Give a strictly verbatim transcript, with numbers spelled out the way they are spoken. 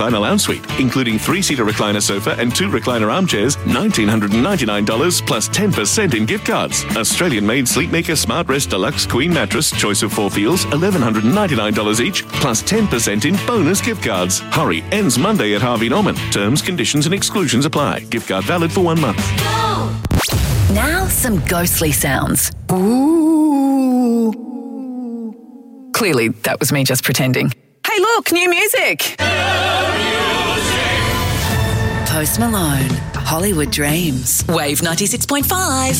Recliner Lounge Suite, including three-seater recliner sofa and two recliner armchairs, one thousand nine hundred ninety-nine dollars plus ten percent in gift cards. Australian-made Sleepmaker Smart Rest Deluxe Queen Mattress, choice of four feels, one thousand one hundred ninety-nine dollars each, plus ten percent in bonus gift cards. Hurry, ends Monday at Harvey Norman. Terms, conditions and exclusions apply. Gift card valid for one month. Go! Now some ghostly sounds. Ooh. Clearly, that was me just pretending. Hey, look, new music. Post Malone, Hollywood Dreams. Wave ninety-six point five.